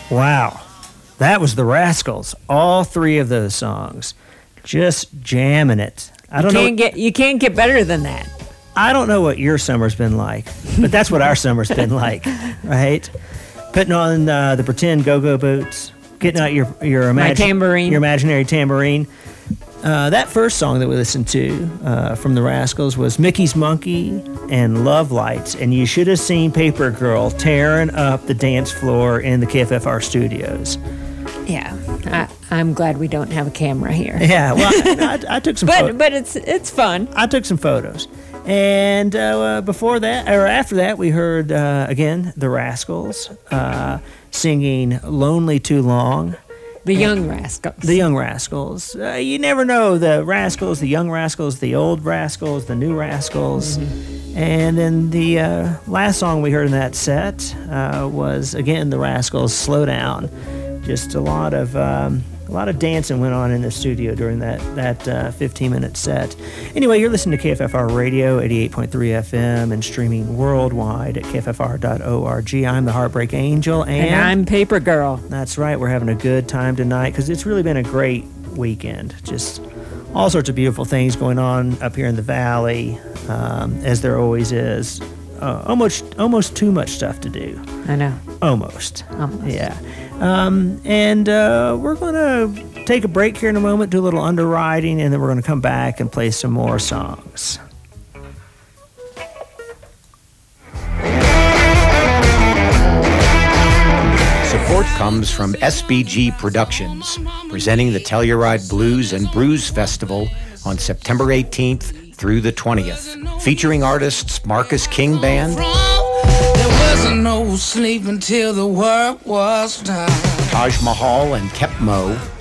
Wow. That was the Rascals. All three of those songs. Just jamming it. You can't get better than that. I don't know what your summer's been like, but that's what our summer's been like, right? Putting on the pretend go-go boots, getting out your tambourine. Your imaginary tambourine. That first song that we listened to from the Rascals was Mickey's Monkey and Love Lights, and you should have seen Paper Girl tearing up the dance floor in the KFFR studios. Yeah, I'm glad we don't have a camera here. Yeah, well, I took some photos. But it's fun. I took some photos. And before that, or after that, we heard, again, the Rascals singing Lonely Too Long. The Young Rascals. The Young Rascals. You never know, the Rascals, the Young Rascals, the Old Rascals, the New Rascals. Mm-hmm. And then the last song we heard in that set was, again, the Rascals, Slow Down. Just a lot of dancing went on in the studio during that 15-minute set. Anyway, you're listening to KFFR Radio, 88.3 FM, and streaming worldwide at kffr.org. I'm the Heartbreak Angel, and I'm Paper Girl. That's right. We're having a good time tonight because it's really been a great weekend. Just all sorts of beautiful things going on up here in the valley, as there always is. Almost too much stuff to do. I know. Almost. Yeah. And we're going to take a break here in a moment, do a little underwriting, and then we're going to come back and play some more songs. Support comes from SBG Productions, presenting the Telluride Blues and Brews Festival on September 18th through the 20th, featuring artists Marcus King Band, No sleep until the work was done. Taj Mahal and Kepmo,